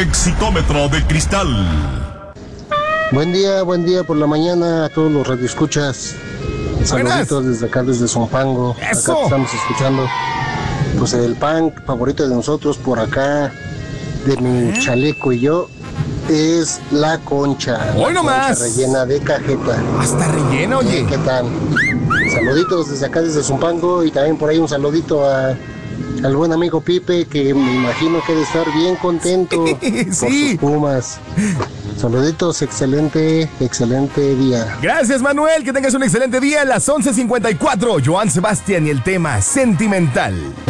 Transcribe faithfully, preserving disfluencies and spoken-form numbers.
Exitómetro de cristal. Buen día, buen día por la mañana a todos los radioescuchas. Saluditos desde acá, desde Zumpango. ¡Eso! Acá te estamos escuchando. Pues el pan favorito de nosotros por acá, de mi chaleco y yo, es la concha. ¡Hoy la nomás! concha rellena de cajeta. Hasta relleno, oye. ¿Qué tal? Saluditos desde acá, desde Zumpango, y también por ahí un saludito a, al buen amigo Pipe, que me imagino que debe estar bien contento Sí, por sí. sus Pumas. Saluditos, excelente, excelente día. Gracias, Manuel. Que tengas un excelente día. A las once cincuenta y cuatro, Joan Sebastián y el tema Sentimental.